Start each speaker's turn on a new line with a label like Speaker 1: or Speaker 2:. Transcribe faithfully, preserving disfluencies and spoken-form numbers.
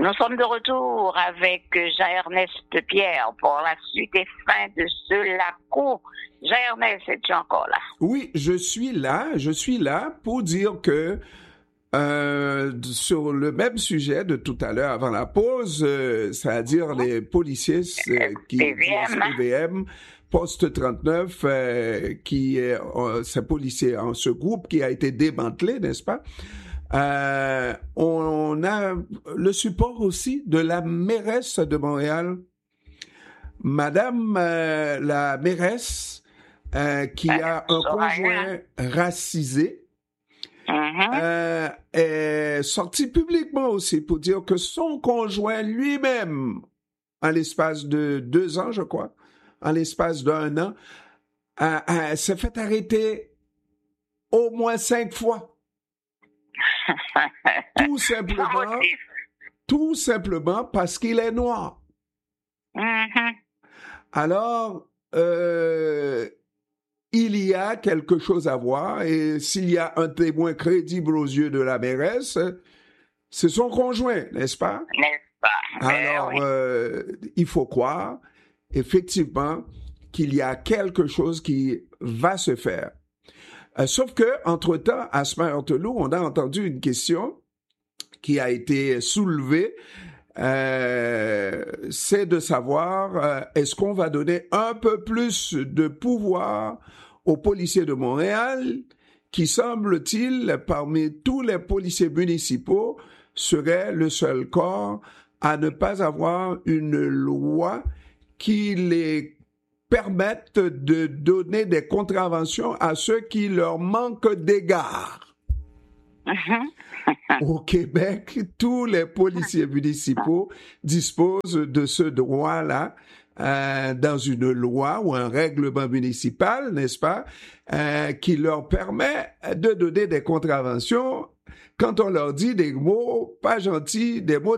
Speaker 1: Nous sommes de retour avec Jean-Ernest Pierre pour la suite et fin de ce LACO. Jean-Ernest, es-tu encore là?
Speaker 2: Oui, je suis là. Je suis là pour dire que euh, sur le même sujet de tout à l'heure avant la pause, euh, c'est-à-dire les policiers euh, qui
Speaker 1: P V M,
Speaker 2: P V M, poste trente-neuf, euh, qui est euh, ce policier, en ce groupe qui a été démantelé, n'est-ce pas? Euh, on a le support aussi de la mairesse de Montréal, Madame euh, la mairesse, euh, qui a un conjoint racisé,
Speaker 1: Mm-hmm.
Speaker 2: euh, est sortie publiquement aussi pour dire que son conjoint lui-même, en l'espace de deux ans, je crois, en l'espace d'un an, a, a, s'est fait arrêter au moins cinq fois. Tout simplement, tout simplement parce qu'il est noir.
Speaker 1: Mm-hmm.
Speaker 2: Alors, euh, il y a quelque chose à voir, et s'il y a un témoin crédible aux yeux de la mairesse, c'est son conjoint, n'est-ce pas?
Speaker 1: N'est-ce pas?
Speaker 2: Alors,
Speaker 1: oui.
Speaker 2: euh, il faut croire, effectivement, qu'il y a quelque chose qui va se faire. Euh, sauf que, entre-temps, à Asma-Ortelou, on a entendu une question qui a été soulevée, euh, c'est de savoir, euh, est-ce qu'on va donner un peu plus de pouvoir aux policiers de Montréal, qui, semble-t-il, parmi tous les policiers municipaux, serait le seul corps à ne pas avoir une loi qui les permette de donner des contraventions à ceux qui leur manquent d'égard.
Speaker 1: Mm-hmm.
Speaker 2: Au Québec, tous les policiers municipaux disposent de ce droit-là euh, dans une loi ou un règlement municipal, n'est-ce pas, euh, qui leur permet de donner des contraventions quand on leur dit des mots pas gentils, des mots